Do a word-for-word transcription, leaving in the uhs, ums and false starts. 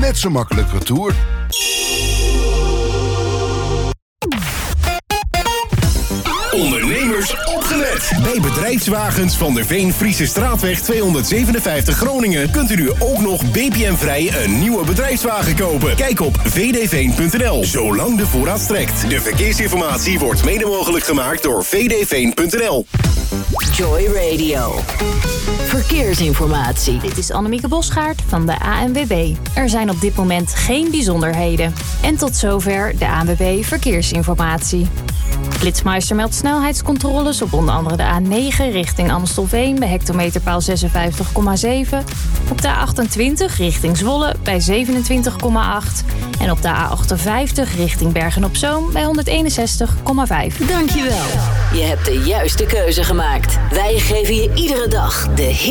net zo makkelijk retour. Ondernemers opgelet. Bij Bedrijfswagens van der Veen Friese Straatweg tweehonderdzevenenvijftig Groningen kunt u nu ook nog B P M-vrij een nieuwe bedrijfswagen kopen. Kijk op v d veen punt n l, zolang de voorraad strekt. De verkeersinformatie wordt mede mogelijk gemaakt door v d veen punt n l. Joy Radio. Verkeersinformatie. Dit is Annemieke Bosgaard van de A N W B. Er zijn op dit moment geen bijzonderheden. En tot zover de A N W B Verkeersinformatie. Flitsmeister meldt snelheidscontroles op onder andere de A negen richting Amstelveen bij hectometerpaal zesenvijftig komma zeven. Op de A achtentwintig richting Zwolle bij zevenentwintig komma acht. En op de A achtenvijftig richting Bergen-op-Zoom bij honderdeenenzestig komma vijf. Dankjewel. Je hebt de juiste keuze gemaakt. Wij geven je iedere dag de